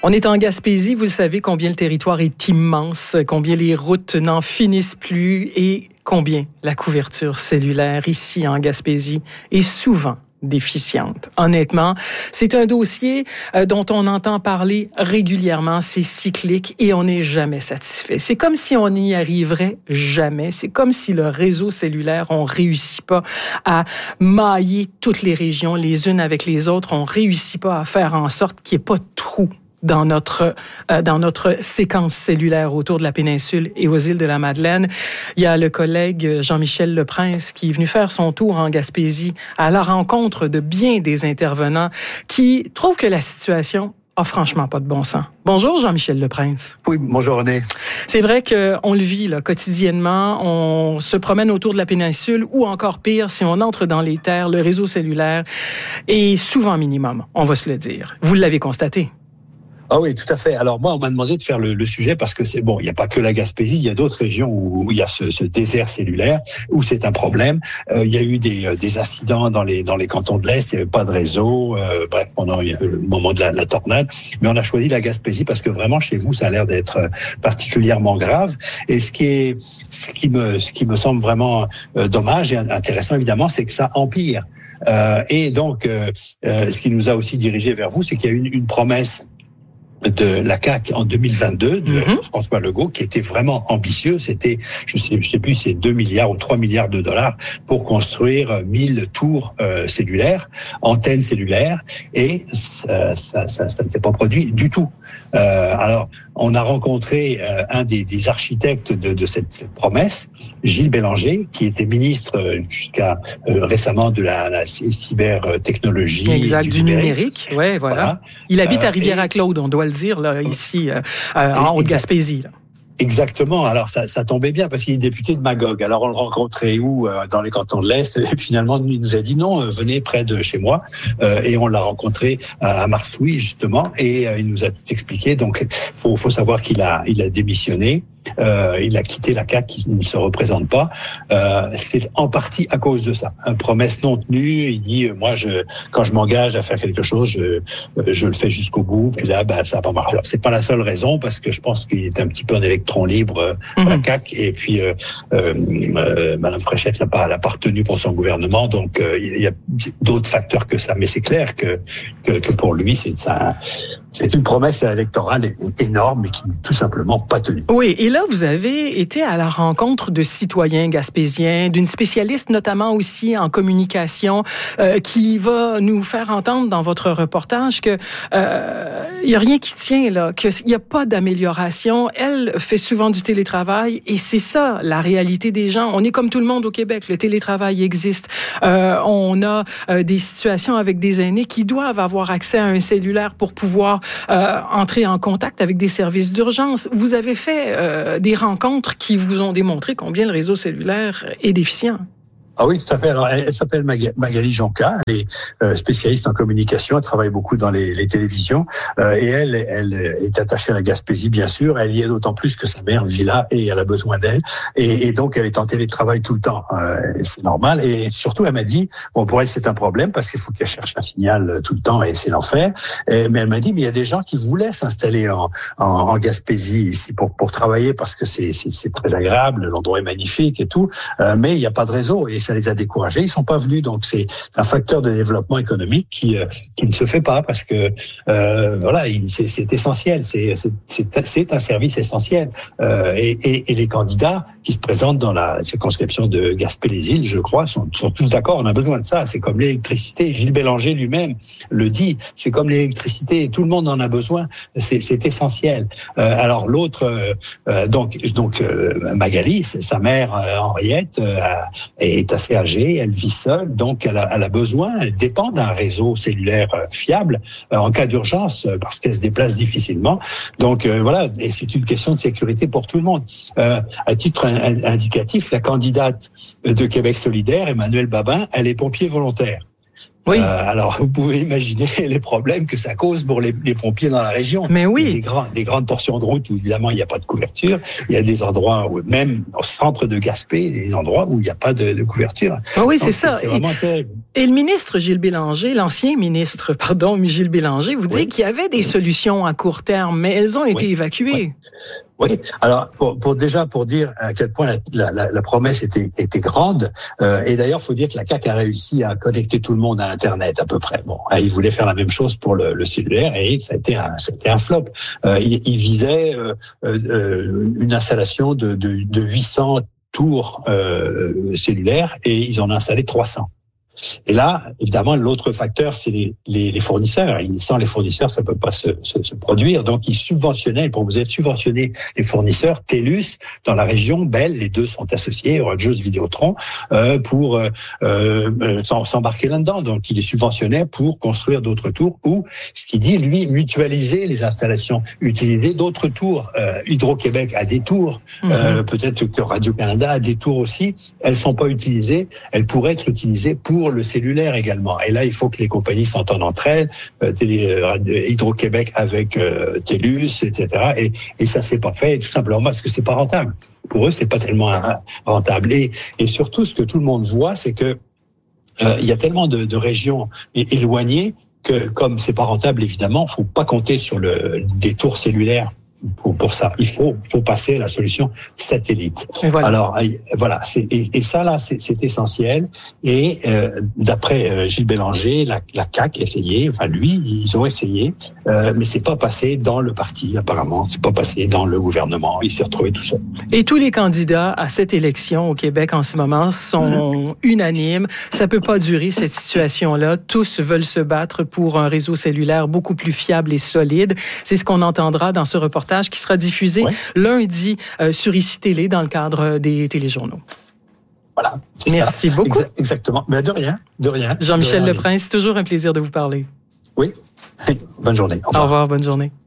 On est en Gaspésie, vous le savez, combien le territoire est immense, combien les routes n'en finissent plus et combien la couverture cellulaire ici en Gaspésie est souvent déficiente. Honnêtement, c'est un dossier dont on entend parler régulièrement, c'est cyclique et on n'est jamais satisfait. C'est comme si on n'y arriverait jamais. C'est comme si le réseau cellulaire, on réussit pas à mailler toutes les régions les unes avec les autres. On réussit pas à faire en sorte qu'il n'y ait pas de trou dans notre séquence cellulaire autour de la péninsule et aux îles de la Madeleine. Il y a le collègue Jean-Michel Leprince qui est venu faire son tour en Gaspésie à la rencontre de bien des intervenants qui trouvent que la situation a franchement pas de bon sens. Bonjour Jean-Michel Leprince. Oui, bonjour René. C'est vrai qu'on le vit là, quotidiennement. On se promène autour de la péninsule ou encore pire, si on entre dans les terres, le réseau cellulaire est souvent minimum, on va se le dire. Vous l'avez constaté. Ah oui, tout à fait. Alors moi, on m'a demandé de faire le sujet parce que c'est bon, il n'y a pas que la Gaspésie, il y a d'autres régions où il y a ce désert cellulaire, où c'est un problème. Il y a eu des incidents dans les cantons de l'Est, il n'y avait pas de réseau, bref, pendant le moment de la tornade. Mais on a choisi la Gaspésie parce que vraiment, chez vous, ça a l'air d'être particulièrement grave. Et ce qui me semble vraiment dommage et intéressant, évidemment, c'est que ça empire. Et donc, ce qui nous a aussi dirigé vers vous, c'est qu'il y a une promesse de la CAQ en 2022 de François Legault qui était vraiment ambitieux. C'était, je sais plus, c'est 2 milliards ou 3 milliards de dollars pour construire 1000 tours cellulaires, antennes cellulaires, et ça ne s'est pas produit du tout. Alors, on a rencontré un des architectes de cette promesse, Gilles Bélanger, qui était ministre jusqu'à récemment de la cybertechnologie, exact, du numérique. Ouais, voilà. Il habite à Rivière-à-Claude, on doit le dire là, ici en Haute-Gaspésie. Là. Exactement. Alors ça tombait bien parce qu'il est député de Magog. Alors on le rencontrait où dans les cantons de l'Est. Et finalement il nous a dit non, venez près de chez moi. Et on l'a rencontré à Marsouilles justement. Et il nous a tout expliqué. Donc faut savoir qu'il a démissionné. Il a quitté la CAQ qui ne se représente pas. C'est en partie à cause de ça. Une promesse non tenue. Il dit moi quand je m'engage à faire quelque chose, je le fais jusqu'au bout. Puis là ça va pas marcher. Alors c'est pas la seule raison parce que je pense qu'il est un petit peu en électron libre à la CAQ. Et puis Madame Fréchette l'a pas retenu pour son gouvernement. Donc il y a d'autres facteurs que ça. Mais c'est clair que pour lui c'est une promesse électorale énorme, mais qui n'est tout simplement pas tenue. Oui, et là, vous avez été à la rencontre de citoyens gaspésiens, d'une spécialiste notamment aussi en communication, qui va nous faire entendre dans votre reportage que il y a rien qui tient là, qu'il n'y a pas d'amélioration. Elle fait souvent du télétravail et c'est ça la réalité des gens. On est comme tout le monde au Québec, le télétravail existe. On a des situations avec des aînés qui doivent avoir accès à un cellulaire pour pouvoir entrer en contact avec des services d'urgence. Vous avez fait des rencontres qui vous ont démontré combien le réseau cellulaire est déficient. Ah oui, tout à fait. Alors, elle s'appelle Magali Jonca, elle est spécialiste en communication, elle travaille beaucoup dans les télévisions, et elle est attachée à la Gaspésie, bien sûr. Elle y est d'autant plus que sa mère vit là et elle a besoin d'elle, et donc elle est en télétravail tout le temps. C'est normal, et surtout elle m'a dit, bon, pour elle c'est un problème parce qu'il faut qu'elle cherche un signal tout le temps et c'est l'enfer. Mais elle m'a dit, mais il y a des gens qui voulaient s'installer en Gaspésie ici pour travailler parce que c'est très agréable, l'endroit est magnifique et tout, mais il n'y a pas de réseau et ça les a découragés, ils sont pas venus, donc c'est un facteur de développement économique qui ne se fait pas parce que voilà, c'est essentiel, c'est un service essentiel, et les candidats qui se présentent dans la circonscription de Gaspé-les-Îles, je crois, sont tous d'accord, on a besoin de ça, c'est comme l'électricité, Gilles Bélanger lui-même le dit, c'est comme l'électricité, tout le monde en a besoin, c'est essentiel. Alors l'autre, donc Magali, sa mère Henriette est assez âgée, elle vit seule, donc elle a besoin, elle dépend d'un réseau cellulaire fiable en cas d'urgence parce qu'elle se déplace difficilement. Donc voilà, et c'est une question de sécurité pour tout le monde. À titre indicatif, la candidate de Québec solidaire, Emmanuelle Babin, elle est pompier volontaire. Oui. Alors, vous pouvez imaginer les problèmes que ça cause pour les pompiers dans la région. Mais oui. Des grandes portions de route où, évidemment, il n'y a pas de couverture. Il y a des endroits où, même au centre de Gaspé, des endroits où il n'y a pas de couverture. Oui, c'est ça. C'est vraiment terrible. Et le ministre Gilles Bélanger, l'ancien ministre, Gilles Bélanger, vous dit qu'il y avait des solutions à court terme, mais elles ont été évacuées. Oui. Alors pour dire à quel point la promesse était grande, et d'ailleurs faut dire que la CAQ a réussi à connecter tout le monde à Internet à peu près. Bon, ils voulaient faire la même chose pour le cellulaire et ça a été un flop. Ils visaient une installation de 800 tours cellulaires et ils en ont installé 300. Et là, évidemment, l'autre facteur, c'est les fournisseurs. Sans les fournisseurs, ça peut pas se produire. Donc, ils subventionnaient, pour vous être subventionnés, les fournisseurs, TELUS, dans la région, Bell, les deux sont associés, Rogers, Vidéotron, pour s'embarquer là-dedans. Donc, ils les subventionnaient pour construire d'autres tours ou, ce qu'il dit, lui, mutualiser les installations, utiliser d'autres tours. Hydro-Québec a des tours, peut-être que Radio-Canada a des tours aussi. Elles sont pas utilisées, elles pourraient être utilisées pour le cellulaire également. Et là, il faut que les compagnies s'entendent entre elles, Hydro-Québec avec TELUS, etc. Et ça s'est pas fait, tout simplement parce que c'est pas rentable. Pour eux, c'est pas tellement rentable. Et surtout, ce que tout le monde voit, c'est que il y a tellement de régions éloignées que, comme c'est pas rentable, évidemment, faut pas compter sur des tours cellulaires. Pour ça, il faut passer à la solution satellite. Et voilà. Alors voilà, et ça là, c'est essentiel. Et d'après Gilles Bélanger, la CAQ essayé, enfin lui, ils ont essayé, mais c'est pas passé dans le parti apparemment, c'est pas passé dans le gouvernement. Il s'est retrouvé tout seul. Et tous les candidats à cette élection au Québec en ce moment sont unanimes. Ça peut pas durer cette situation-là. Tous veulent se battre pour un réseau cellulaire beaucoup plus fiable et solide. C'est ce qu'on entendra dans ce reportage qui sera diffusé lundi sur ICI Télé dans le cadre des téléjournaux. Voilà. Merci beaucoup. Exactement. Mais de rien. Jean-Michel Leprince, c'est toujours un plaisir de vous parler. Oui. Bonne journée. Au revoir, bonne journée.